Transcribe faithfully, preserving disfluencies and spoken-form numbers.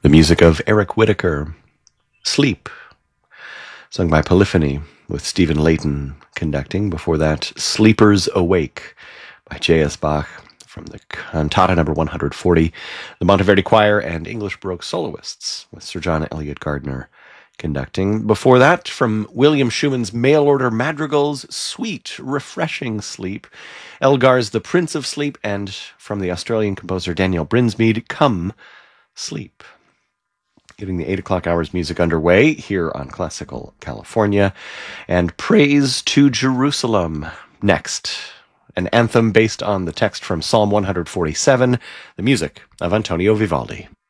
The music of Eric Whitacre, Sleep, sung by Polyphony, with Stephen Layton conducting. Before that, Sleepers Awake by J S. Bach from the cantata number one hundred forty, the Monteverdi Choir and English Baroque soloists, with Sir John Eliot Gardiner conducting. Before that, from William Schumann's mail-order madrigals, Sweet, Refreshing Sleep, Elgar's The Prince of Sleep, and from the Australian composer Daniel Brinsmead, Come, Sleep. Getting the eight o'clock hours music underway here on Classical California. And Praise to Jerusalem next. An anthem based on the text from Psalm one forty-seven, the music of Antonio Vivaldi.